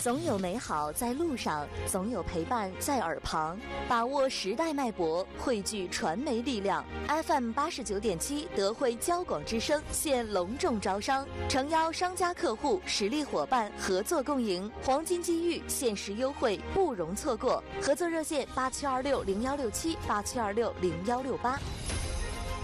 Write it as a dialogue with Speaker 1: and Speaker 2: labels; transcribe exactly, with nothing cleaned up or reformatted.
Speaker 1: 总有美好在路上，总有陪伴在耳旁。把握时代脉搏，汇聚传媒力量。F M 八十九点七德惠交广之声现隆重招商，诚邀商家客户、实力伙伴合作共赢，黄金机遇，限时优惠，不容错过。合作热线八七二六零幺六七八七二六零幺六八。